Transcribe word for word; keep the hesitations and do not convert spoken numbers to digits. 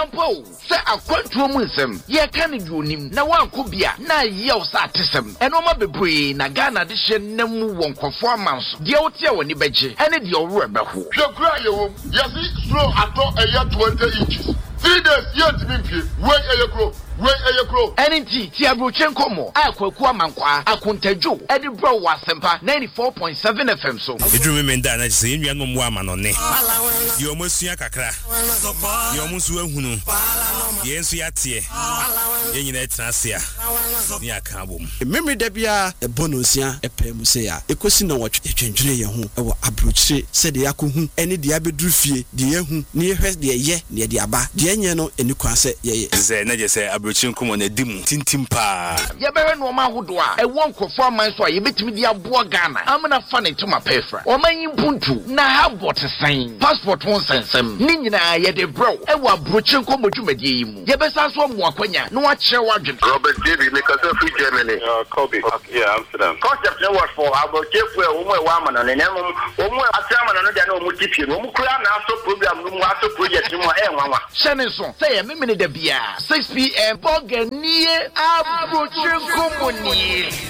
Ampo, say a quantum ye can do him, na one could be a na yells at him, and Oma Bebre, Nagana addition, Nemu won't performance, the old year when you beji, and it your rubber. Your cry, yes, slow at all a year twenty inches. Three days yet to be wait a year grow. Wait a year grow. N T Tiabrochenko mo. Aqua Mankwa. Akuntejo. Edinburgh Wasempa ninety-four point seven F M so. You remember that I say you no more man on ne. You almost ya kakra. You almost hunu. Yensu ya tie. Yen na transia. Ni akabom. Memory da bia e bonusia e pem se ya. Ekosi na wotwe twentwene ye ho e wo abrochire se de yakohu ene de abeduru fie de yehu ne yehwe de ye ne de aba de enye no eni kwa se ye ye. Ze na je se Chinkum on a dim tintimpa. Yabere no ma hodo a e won kofo man so a yebetimi di aboa Ghana. Amna fa ne to ma pefra. O man yimpuntu na ha bot sign. Passport won sensem. Ni nyina ye de bro. E wa brochinko modwumadi yi mu. Yebesa so mo akwanya no wa kire wadwen. Robert David make us free Germany. Uh, Kobe. Okay, yeah, Amsterdam. Concept no what for about chefu e wo mo wa ma no ne nem wo mo atama no de na wo mo tipie no mo kura na so program no mo aso project mo e nwanwa. Shane so say e memene da bia six p m Boganie Abrochinku Muni.